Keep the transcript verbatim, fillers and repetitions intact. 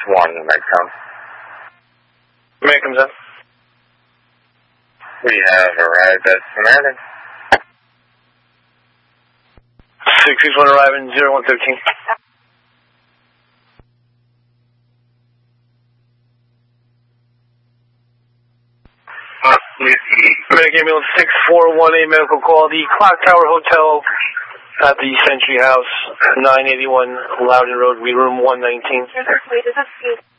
one, you might come. May comes in. We have arrived at Samaritan. six six one arriving, zero one thirteen. Medic ambulance six four one eight medical call. The Clock Tower Hotel at the Century House, nine eighty-one Loudon Road, room one nineteen.